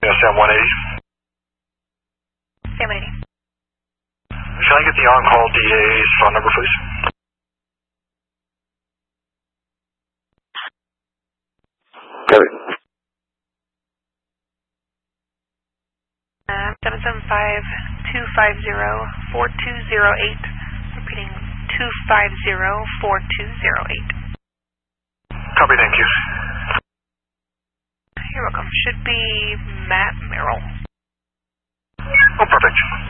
Yeah, Sam 180. Sam 180. Can I get the on-call DA's phone number, please? Copy. 775-250-4208. Repeating 250-4208. Copy, thank you. You're welcome. Should be Matt Merrill. Oh, perfect.